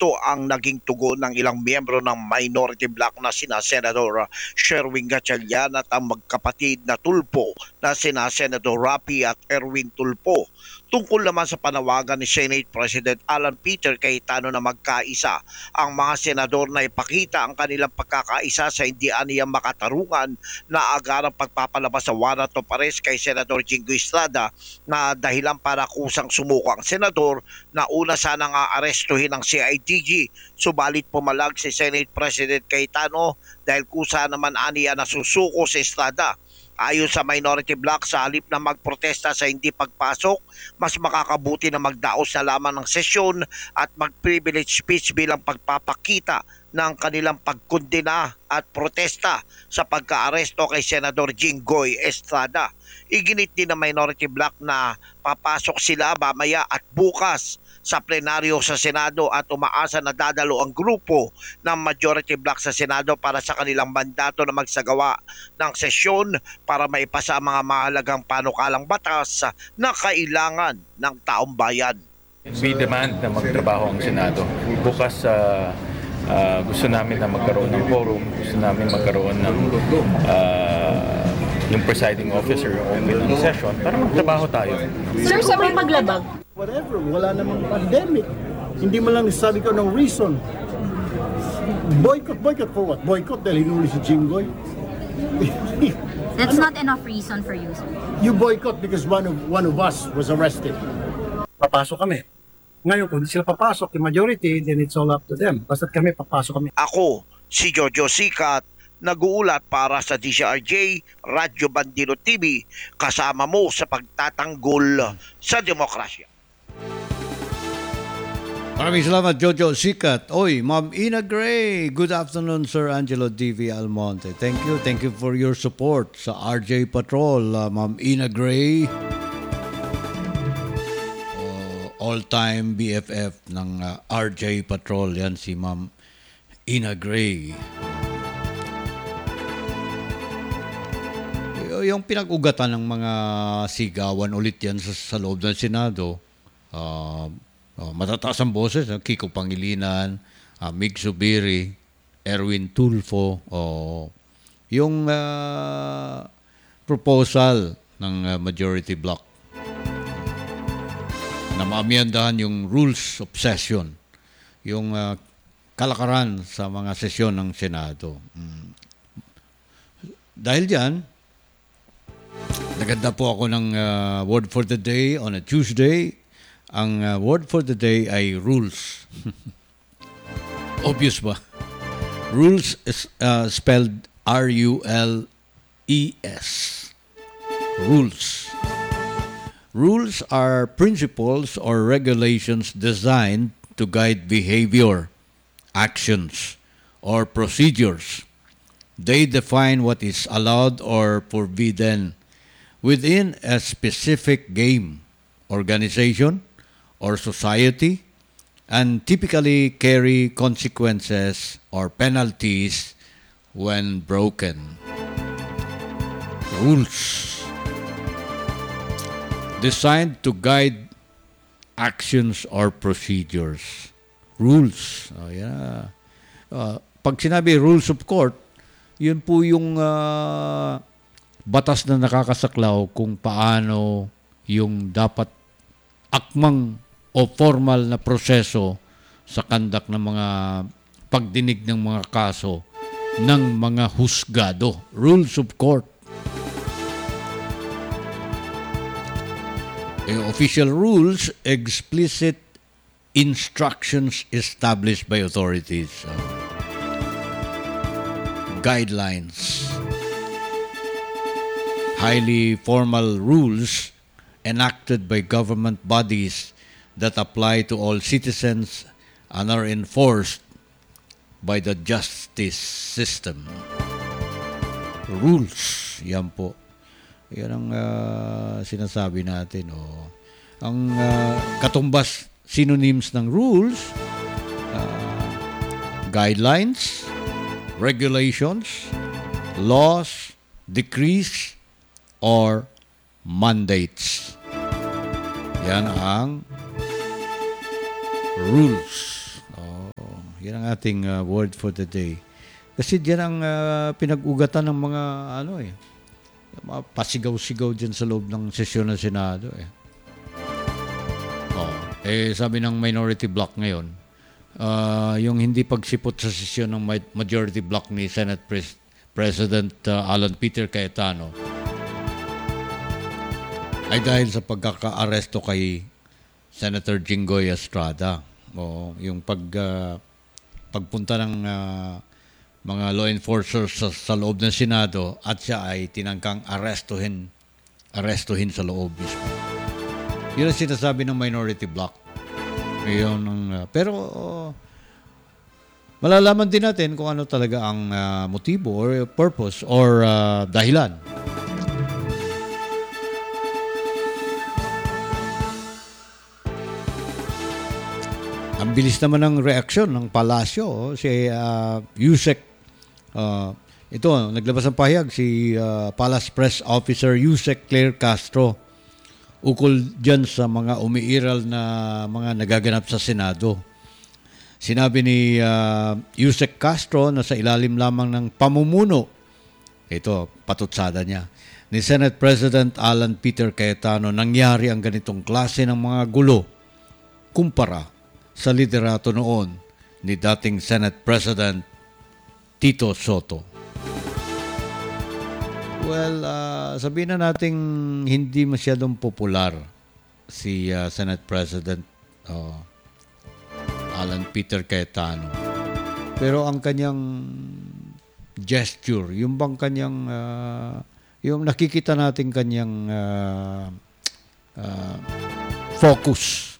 Ito ang naging tugon ng ilang miyembro ng minority bloc na sina Senador Sherwin Gatchalian at ang magkapatid na tulpo na sina Senador Rapi at Erwin Tulfo. Tungkol naman sa panawagan ni Senate President Alan Peter Cayetano na magkaisa ang mga senador na ipakita ang kanilang pagkakaisa sa hindi aniyang makatarungan na agarang pagpapalabas sa warrant of arrest kay Senador Jinggoy Estrada na dahilan para kusang sumuko ang senador na una sanang aarestuhin ng CIDG. Subalit pumalag si Senate President Cayetano dahil kusa naman aniya na susuko si Estrada. Ayon sa minority bloc, sa halip na magprotesta sa hindi pagpasok, mas makakabuti na magdaos na lamang ng sesyon at mag-privilege speech bilang pagpapakita ng kanilang pagkondena at protesta sa pagka-aresto kay Senador Jinggoy Estrada. Iginit din ng minority bloc na papasok sila mamaya at bukas sa plenaryo sa Senado at umaasa na dadalo ang grupo ng majority bloc sa Senado para sa kanilang mandato na magsagawa ng sesyon para maipasa ang mga mahalagang panukalang batas na kailangan ng taong bayan. We demand na magtrabaho ang Senado. Bukas gusto namin na magkaroon ng quorum, gusto namin magkaroon ng yung presiding officer open ng session para magtrabaho tayo. Sir, sa may paglabag? Whatever, wala namang pandemic. Hindi mo lang sabi ko ng reason. Boycott for what? Boycott dahil hinuli si Jinggoy? That's not enough reason for you, sir. You boycott because one of us was arrested. Papasok kami. Ngayon, kung hindi sila papasok, yung majority, then it's all up to them. Basta't kami, papasok kami. Ako, si Jojo Sikat, nag-uulat para sa DCRJ, Radyo Bandilo TV, kasama mo sa pagtatanggol sa demokrasya. Maraming salamat, Jojo Sikat. Oy, Ma'am Ina Gray. Good afternoon, Sir Angelo D.V. Almonte. Thank you for your support sa RJ Patrol, Ma'am Ina Gray. All-time BFF ng RJ Patrol. Yan si Ma'am Ina Gray. Yung pinag-ugatan ng mga sigawan ulit yan sa loob ng Senado. Matataas ang boses, Kiko Pangilinan, Mig Zubiri, Erwin Tulfo, yung proposal ng majority bloc na maamyandahan yung rules of session, yung kalakaran sa mga sesyon ng Senado. Dahil dyan, naganda po ako ng word for the day on a Tuesday. Ang word for the day ay rules. Obvious ba? Rules is spelled R-U-L-E-S. Rules. Rules are principles or regulations designed to guide behavior, actions, or procedures. They define what is allowed or forbidden within a specific game, organization, or society, and typically carry consequences or penalties when broken. Rules designed to guide actions or procedures. Rules. Pag sinabi rules of court, yun po yung batas na nakakasaklaw kung paano yung dapat akmang o formal na proseso sa kandak ng mga pagdinig ng mga kaso ng mga husgado. Rules of court. Official rules, explicit instructions established by authorities. Guidelines. Highly formal rules enacted by government bodies that apply to all citizens and are enforced by the justice system. Rules. Yan po. Yan ang sinasabi natin. Ang katumbas synonyms ng rules, guidelines, regulations, laws, decrees, or mandates. Yan ang rules. Yan ang ating word for the day. Kasi diyan ang pinag-ugatan ng mga mga pasigaw-sigaw diyan sa loob ng sesyon ng Senado sabi ng minority bloc ngayon, yung hindi pagsipot sa sesyon ng majority bloc ni Senate President Alan Peter Cayetano ay dahil sa pagkaka-aresto kay Senator Jinggoy Estrada. Yung pagpunta ng mga law enforcers sa loob ng Senado at siya ay tinangkang arestuhin sa loob mismo. Yun ang sinasabi ng minority bloc. Pero malalaman din natin kung ano talaga ang motibo or purpose or dahilan. Ang bilis naman ng reaksyon ng palasyo. Si Yusek, ito, naglabas ng pahayag si Palace Press Officer Yusek Claire Castro ukol dyan sa mga umiiral na mga nagaganap sa Senado. Sinabi ni Yusek Castro na sa ilalim lamang ng pamumuno, ito, patutsada niya, ni Senate President Alan Peter Cayetano, nangyari ang ganitong klase ng mga gulo kumpara sa liderato noon ni dating Senate President Tito Soto. Well, sabihin na nating hindi masyadong popular si Senate President Alan Peter Cayetano. Pero ang kanyang gesture, yung bang kanyang, yung nakikita natin kanyang focus